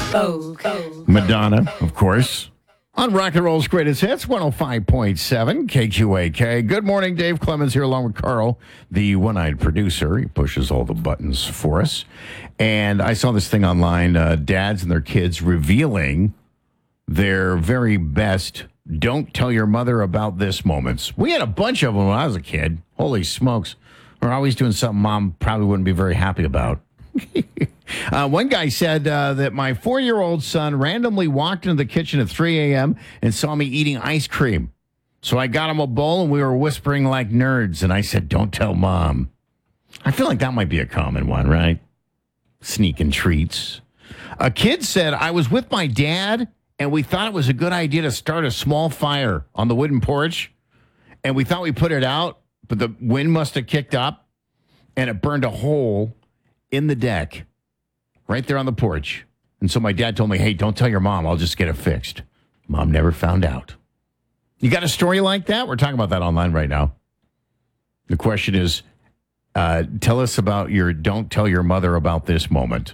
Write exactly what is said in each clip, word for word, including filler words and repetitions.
Madonna, of course. On Rock and Roll's Greatest Hits, one oh five point seven K Q A K. Good morning, Dave Clemens here along with Carl, the one-eyed producer. He pushes all the buttons for us. And I saw this thing online, uh, dads and their kids revealing their very best don't tell your mother about this moments. We had a bunch of them when I was a kid. Holy smokes. We're always doing something mom probably wouldn't be very happy about. uh, one guy said uh, that my four-year-old son randomly walked into the kitchen at three a.m. and saw me eating ice cream. So I got him a bowl and we were whispering like nerds. And I said, don't tell mom. I feel like that might be a common one, right? Sneaking treats. A kid said, I was with my dad and we thought it was a good idea to start a small fire on the wooden porch. And we thought we put it out, but the wind must have kicked up and it burned a hole in the deck right there on the porch. And so my dad told me, hey, don't tell your mom. I'll just get it fixed. Mom never found out. You got a story like that? We're talking about that online right now. The question is, uh, tell us about your don't tell your mother about this moment.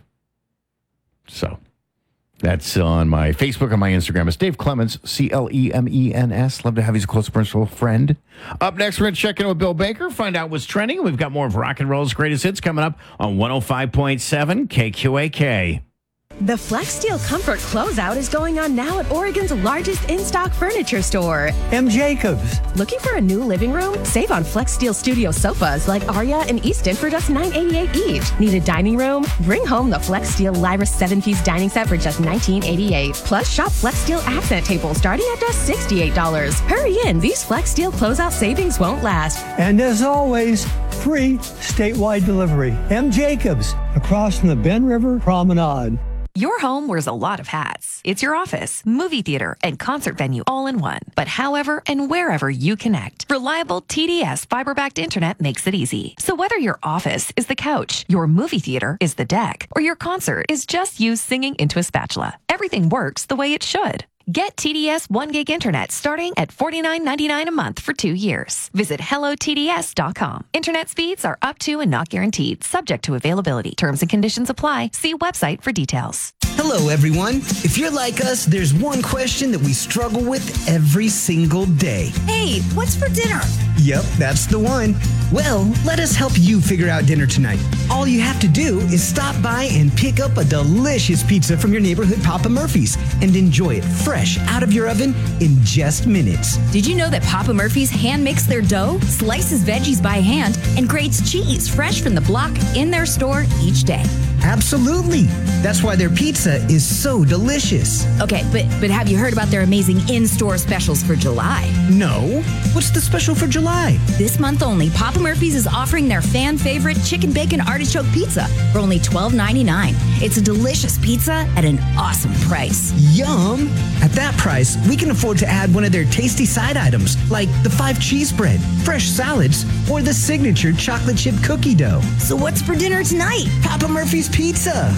So that's on my Facebook and my Instagram. It's Dave Clemens, C L E M E N S. Love to have you as a close personal friend. Up next, we're going to check in with Bill Baker, find out what's trending. We've got more of Rock and Roll's Greatest Hits coming up on one oh five point seven K Q A K. The FlexSteel Comfort Closeout is going on now at Oregon's largest in-stock furniture store, M. Jacobs. Looking for a new living room? Save on FlexSteel Studio sofas like Aria and Easton for just nine eighty-eight each. Need a dining room? Bring home the FlexSteel Lyra seven-piece dining set for just nineteen eighty-eight. Plus, shop FlexSteel accent tables starting at just sixty-eight dollars. Hurry in, these FlexSteel closeout savings won't last. And as always, free statewide delivery. M. Jacobs, across from the Bend River Promenade. Your home wears a lot of hats. It's your office, movie theater, and concert venue all in one. But however and wherever you connect, reliable T D S fiber-backed internet makes it easy. So whether your office is the couch, your movie theater is the deck, or your concert is just you singing into a spatula, everything works the way it should. Get T D S one gig internet starting at forty-nine ninety-nine a month for two years. Visit hello T D S dot com. Internet speeds are up to and not guaranteed, subject to availability. Terms and conditions apply. See website for details. Hello, everyone. If you're like us, there's one question that we struggle with every single day. Hey, what's for dinner? Yep, that's the one. Well, let us help you figure out dinner tonight. All you have to do is stop by and pick up a delicious pizza from your neighborhood Papa Murphy's and enjoy it fresh out of your oven in just minutes. Did you know that Papa Murphy's hand makes their dough, slices veggies by hand, and grates cheese fresh from the block in their store each day? Absolutely. That's why their pizza is so delicious. Okay, but but have you heard about their amazing in-store specials for July? No. What's the special for July? This month only, Papa Murphy's is offering their fan favorite chicken bacon artichoke pizza for only twelve ninety-nine. It's a delicious pizza at an awesome price. Yum! At that price, we can afford to add one of their tasty side items, like the five cheese bread, fresh salads, or the signature chocolate chip cookie dough. So what's for dinner tonight? Papa Murphy's Pizza.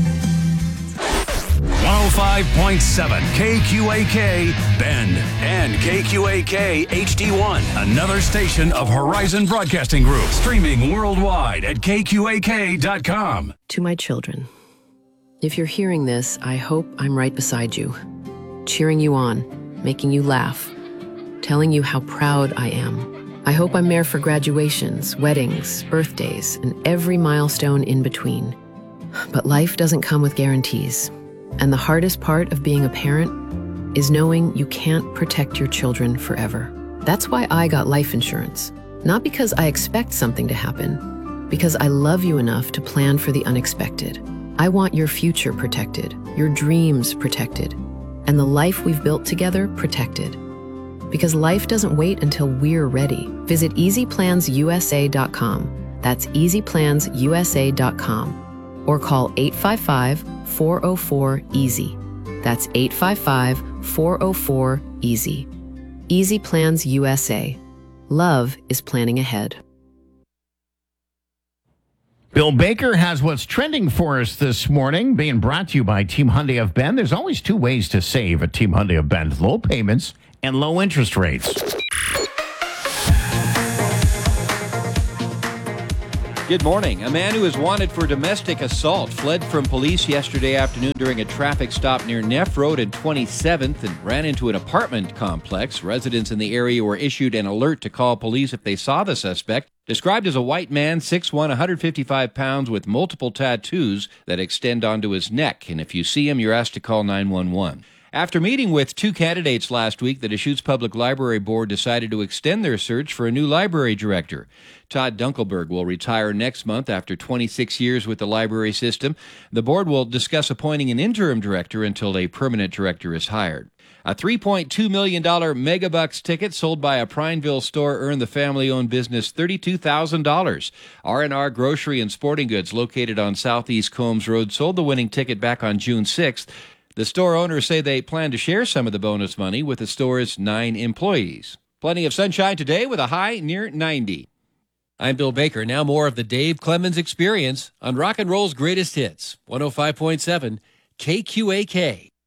one oh five point seven K Q A K Bend and K Q A K H D one, another station of Horizon Broadcasting Group, streaming worldwide at K Q A K dot com. To my children, if you're hearing this, I hope I'm right beside you, cheering you on, making you laugh, telling you how proud I am. I hope I'm there for graduations, weddings, birthdays, and every milestone in between. But life doesn't come with guarantees. And the hardest part of being a parent is knowing you can't protect your children forever. That's why I got life insurance. Not because I expect something to happen, because I love you enough to plan for the unexpected. I want your future protected, your dreams protected, and the life we've built together protected. Because life doesn't wait until we're ready. Visit easy plans U S A dot com. That's easy plans U S A dot com. Or call eight five five, four oh four, EASY. That's eight five five, four oh four, EASY. Easy Plans U S A. Love is planning ahead. Bill Baker has what's trending for us this morning, being brought to you by Team Hyundai of Bend. There's always two ways to save at Team Hyundai of Bend: low payments and low interest rates. Good morning. A man who is wanted for domestic assault fled from police yesterday afternoon during a traffic stop near Neff Road and twenty-seventh and ran into an apartment complex. Residents in the area were issued an alert to call police if they saw the suspect. Described as a white man, six foot one, one hundred fifty-five pounds, with multiple tattoos that extend onto his neck. And if you see him, you're asked to call nine one one. After meeting with two candidates last week, the Deschutes Public Library Board decided to extend their search for a new library director. Todd Dunkelberg will retire next month after twenty-six years with the library system. The board will discuss appointing an interim director until a permanent director is hired. A three point two million dollars Megabucks ticket sold by a Prineville store earned the family-owned business thirty-two thousand dollars. R and R Grocery and Sporting Goods, located on Southeast Combs Road, sold the winning ticket back on June sixth. The store owners say they plan to share some of the bonus money with the store's nine employees. Plenty of sunshine today with a high near ninety. I'm Bill Baker. Now more of the Dave Clemens Experience on Rock and Roll's Greatest Hits, one oh five point seven K Q A K.